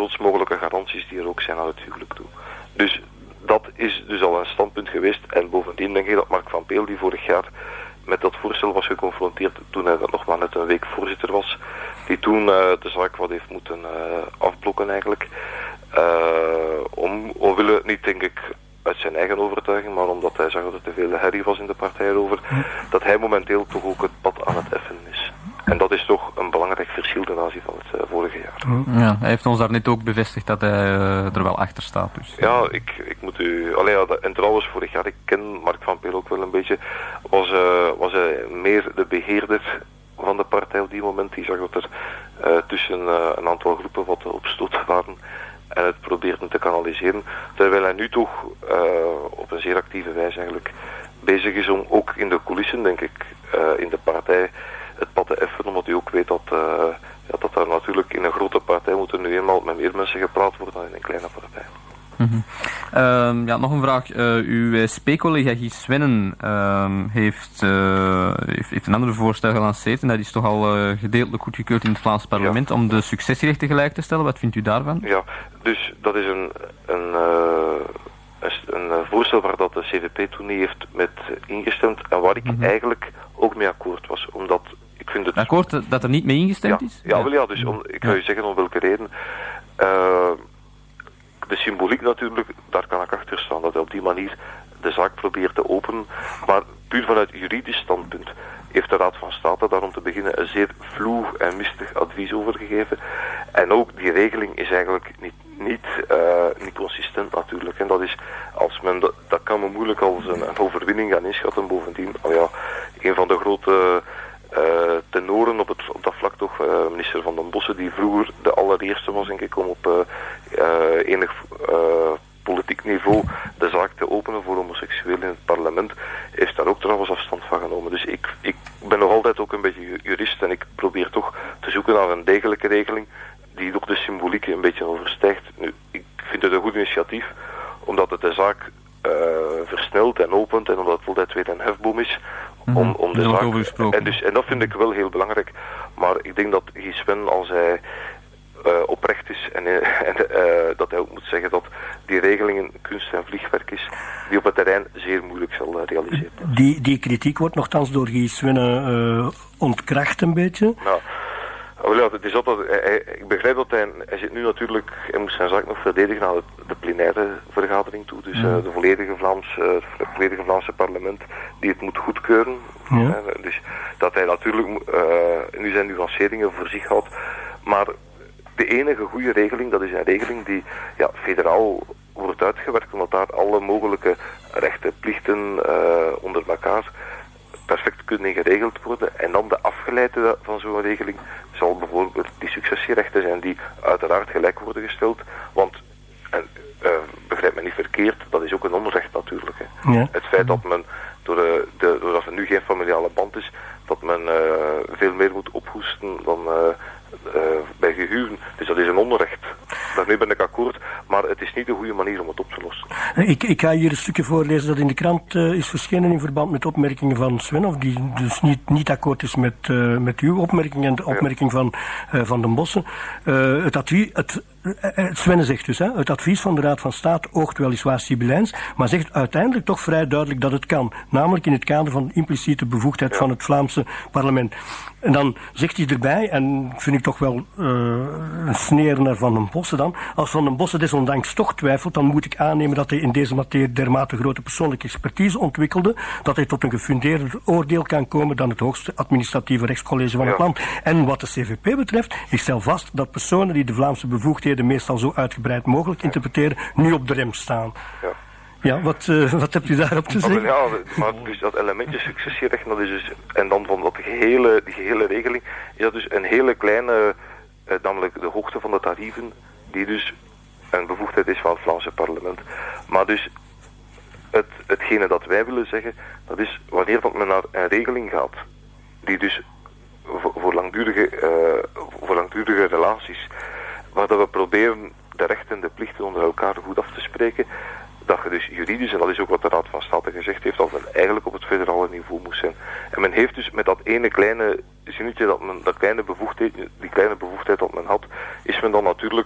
grootst mogelijke garanties die er ook zijn aan het huwelijk toe. Dus dat is dus al een standpunt geweest. En bovendien denk ik dat Mark van Peel, die vorig jaar met dat voorstel was geconfronteerd toen hij nog maar net een week voorzitter was, die toen de zaak wat heeft moeten afblokken eigenlijk. Omwille, niet denk ik uit zijn eigen overtuiging, maar omdat hij zag dat er te veel herrie was in de partij erover, dat hij momenteel toch ook het pad aan het effen is. En dat is toch een belangrijk verschil ten aanzien van het vorige jaar. Ja, hij heeft ons daarnet ook bevestigd dat hij er wel achter staat. Dus. Ja, ik moet u... en trouwens, vorig jaar, ik ken Mark van Peel ook wel een beetje, was hij meer de beheerder van de partij op die moment. Die zag dat er tussen een aantal groepen wat opstoot waren en het probeerde te kanaliseren. Terwijl hij nu toch op een zeer actieve wijze eigenlijk bezig is om ook in de coulissen, denk ik, in de partij het pad te effen, omdat hij ook weet dat daar natuurlijk in een grote partij moet er nu eenmaal met meer mensen gepraat worden dan in een kleine partij. Nog een vraag. Uw SP-collega Guy Svennen heeft een ander voorstel gelanceerd en dat is toch al gedeeltelijk goedgekeurd in het Vlaamse parlement om de successierechten gelijk te stellen. Wat vindt u daarvan? Ja, dus dat is een voorstel waar dat de CVP toen niet heeft met ingestemd en waar ik eigenlijk ook mee akkoord was, omdat ik vind het... Akkoord dat er niet mee ingestemd is? Ja, dus ik ga u zeggen om welke reden. De symboliek natuurlijk, daar kan ik achter staan, dat hij op die manier de zaak probeert te openen, maar puur vanuit juridisch standpunt heeft de Raad van State daar om te beginnen een zeer vloe en mistig advies over gegeven. En ook die regeling is eigenlijk niet consistent natuurlijk. En dat is, als men dat kan men moeilijk als een overwinning gaan inschatten. Bovendien, een van de grote tenoren op dat vlak toch, minister Van den Bossen, die vroeger de allereerste was, denk ik, om op enig politiek niveau de zaak te openen voor homoseksuelen in het parlement, heeft daar ook trouwens afstand van genomen. Dus ik ben nog altijd ook een beetje jurist en ik probeer toch te zoeken naar een degelijke regeling die ook de symboliek een beetje overstijgt. Nu, ik vind het een goed initiatief, omdat het de zaak versnelt en opent en omdat het altijd weer een hefboom is om de zaak. En dat vind ik wel heel belangrijk. Maar ik denk dat Guy Sven, als hij oprecht is en dat hij ook moet zeggen dat die regelingen kunst en vliegwerk is, die op het terrein zeer moeilijk zal realiseren. Die kritiek wordt nogthans door Guy Sven ontkracht een beetje. Nou, het is altijd, ik begrijp dat hij zit nu natuurlijk, hij moet zijn zaak nog verdedigen aan de plenaire vergadering toe, dus de volledige Vlaamse parlement die het moet goedkeuren. Ja. Dus dat hij natuurlijk nu zijn nuanceringen voor zich houdt, maar de enige goede regeling, dat is een regeling die federaal wordt uitgewerkt, omdat daar alle mogelijke rechten, plichten onder elkaar perfect kunnen geregeld worden. En dan de afgeleide van zo'n regeling zal bijvoorbeeld die successierechten zijn die uiteraard gelijk worden gesteld. Want, begrijp me niet verkeerd, dat is ook een onrecht natuurlijk. Hè. Ja. Het feit dat men, doordat er nu geen familiale band is, dat men veel meer moet ophoesten dan bij gehuwen. Dus dat is een onrecht. Daarmee ben ik akkoord, maar het is niet de goede manier om het op te lossen. Ik ga hier een stukje voorlezen dat in de krant is verschenen in verband met opmerkingen van Sven, of die dus niet akkoord is met uw opmerking en de opmerking van den Bossen. Sven zegt dus, het advies van de Raad van State oogt weliswaar sibylijns, maar zegt uiteindelijk toch vrij duidelijk dat het kan. Namelijk in het kader van de impliciete bevoegdheid van het Vlaamse parlement. En dan zegt hij erbij, en vind ik toch wel een sneer naar Van den Bossen dan, als Van den Bossen desondanks toch twijfelt, dan moet ik aannemen dat hij in deze materie dermate grote persoonlijke expertise ontwikkelde, dat hij tot een gefundeerder oordeel kan komen dan het hoogste administratieve rechtscollege van het land. En wat de CVP betreft, ik stel vast dat personen die de Vlaamse bevoegdheden meestal zo uitgebreid mogelijk interpreteren, nu op de rem staan. Ja, wat hebt u daarop te zeggen? Ja, maar dus dat elementje successierecht, dat is dus, en dan van die gehele regeling, is dat dus een hele kleine, namelijk de hoogte van de tarieven, die dus een bevoegdheid is van het Vlaamse parlement. Maar dus, hetgene dat wij willen zeggen, dat is wanneer men naar een regeling gaat, die dus voor langdurige relaties, waar dat we proberen de rechten en de plichten onder elkaar goed af te spreken, dat je dus juridisch, en dat is ook wat de Raad van State gezegd heeft, dat men eigenlijk op het federale niveau moest zijn. En men heeft dus met dat ene kleine zinnetje, die kleine bevoegdheid dat men had, is men dan natuurlijk